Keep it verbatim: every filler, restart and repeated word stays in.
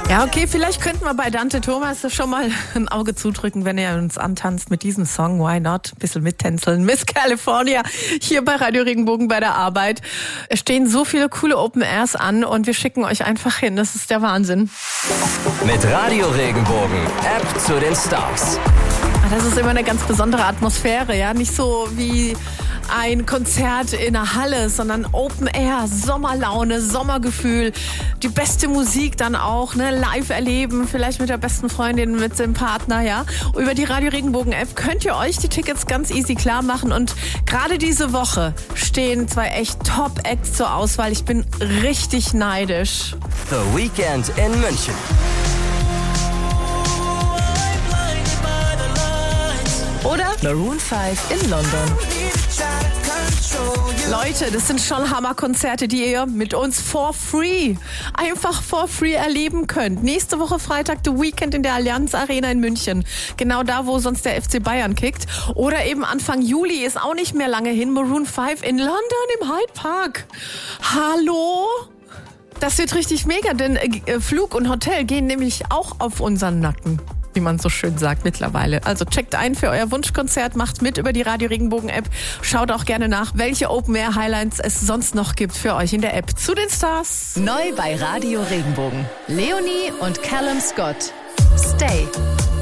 Ja, okay, vielleicht könnten wir bei Dante Thomas schon mal ein Auge zudrücken, wenn er uns antanzt mit diesem Song. Why not? Ein bisschen mittänzeln. Miss California hier bei Radio Regenbogen bei der Arbeit. Es stehen so viele coole Open Airs an und wir schicken euch einfach hin. Das ist der Wahnsinn. Mit Radio Regenbogen, App zu den Stars. Das ist immer eine ganz besondere Atmosphäre, ja, nicht so wie ein Konzert in einer Halle, sondern Open Air, Sommerlaune, Sommergefühl, die beste Musik dann auch, ne, live erleben, vielleicht mit der besten Freundin, mit dem Partner, ja. Über die Radio Regenbogen App könnt ihr euch die Tickets ganz easy klar machen und gerade diese Woche stehen zwei echt Top-Acts zur Auswahl. Ich bin richtig neidisch. The Weeknd in München. Oder Maroon fünf in London. Leute, das sind schon Hammerkonzerte, die ihr mit uns for free, einfach for free erleben könnt. Nächste Woche Freitag The Weeknd in der Allianz Arena in München. Genau da, wo sonst der F C Bayern kickt. Oder eben Anfang Juli, ist auch nicht mehr lange hin, Maroon fünf in London im Hyde Park. Hallo? Das wird richtig mega, denn äh, Flug und Hotel gehen nämlich auch auf unseren Nacken, wie man so schön sagt mittlerweile. Also checkt ein für euer Wunschkonzert, macht mit über die Radio Regenbogen App. Schaut auch gerne nach, welche Open Air Highlights es sonst noch gibt für euch in der App. Zu den Stars. Neu bei Radio Regenbogen. Leonie und Callum Scott. Stay.